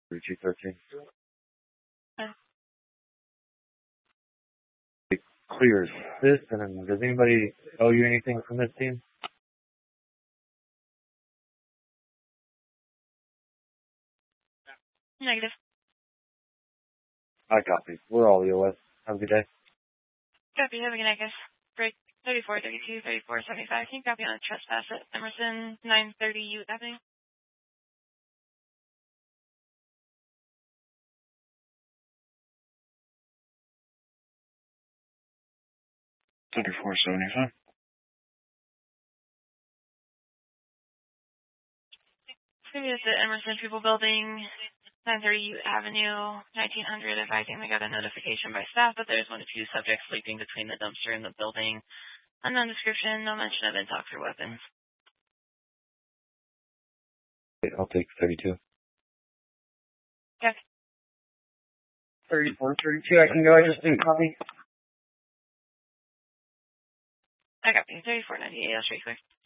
3213. Uh, It clears this, and then does anybody owe you anything from this team? Negative. I copy. We're all EOS. Have a good day. Copy. Have a good night, guys. Break 34, 32, 34, 75. Can you copy on a trespass at Emerson 930 U Avenue? $34.75. Maybe it's the Emerson People Building, 930 U Avenue, 1900. Advising they got a notification by staff that there's 1 to 2 subjects sleeping between the dumpster and the building. Unknown description, no mention of intox or weapons. I'll take 32. Okay. 34, 32. I can go. I just didn't copy. I got you. 3498. I'll show you quick.